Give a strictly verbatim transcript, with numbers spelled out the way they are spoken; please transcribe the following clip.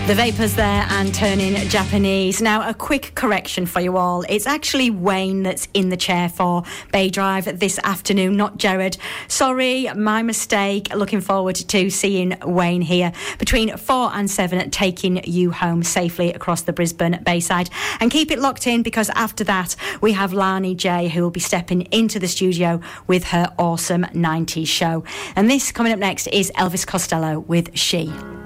The Vapors there and Turning Japanese. Now, a quick correction for you all. It's actually Wayne that's in the chair for Bay Drive this afternoon, not Jared. Sorry, my mistake. Looking forward to seeing Wayne here between four and seven, taking you home safely across the Brisbane Bayside. And keep it locked in, because after that, we have Lani J, who will be stepping into the studio with her awesome nineties show. And this coming up next is Elvis Costello with She.